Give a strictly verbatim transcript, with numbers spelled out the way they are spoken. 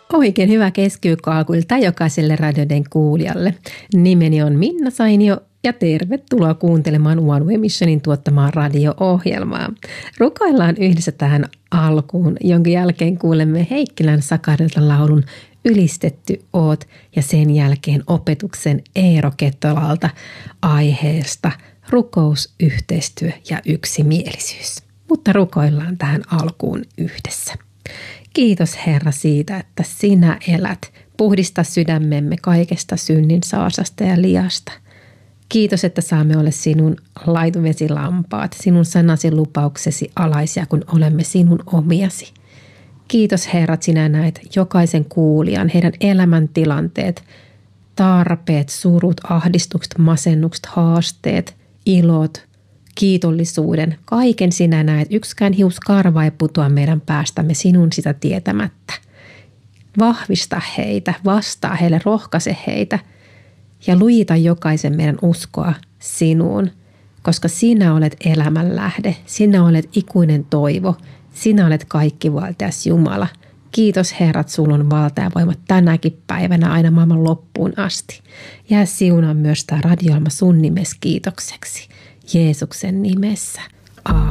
Oikein hyvää keskiviikkoaakuilta jokaiselle radioiden kuulijalle. Nimeni on Minna Sainio ja tervetuloa kuuntelemaan One Way Missionin tuottamaa radio-ohjelmaa. Rukoillaan yhdessä tähän alkuun, jonka jälkeen kuulemme Heikkilän Sakarilta laulun Ylistetty oot ja sen jälkeen opetuksen Eero Kettolalta aiheesta rukous, yhteistyö ja yksimielisyys. Mutta rukoillaan tähän alkuun yhdessä. Kiitos Herra siitä, että sinä elät. Puhdista sydämemme kaikesta synnin saasasta ja liasta. Kiitos, että saamme olla sinun laitumesilampaat, sinun sanasi lupauksesi alaisia, kun olemme sinun omiasi. Kiitos Herra, että sinä näet jokaisen kuulijan, heidän elämäntilanteet, tarpeet, surut, ahdistukset, masennukset, haasteet, ilot, kiitollisuuden. Kaiken sinä näet. Yksikään hiuskarva ei putoa meidän päästämme sinun sitä tietämättä. Vahvista heitä, vastaa heille, rohkaise heitä ja lujita jokaisen meidän uskoa sinuun, koska sinä olet elämän lähde, sinä olet ikuinen toivo, sinä olet kaikkivaltias Jumala. Kiitos Herra, että sulla on valta ja voima tänäkin päivänä aina maailman loppuun asti. Jää siunaan myös tämä radio-ohjelma sun nimes kiitokseksi. Jeesuksen nimessä. Aamen.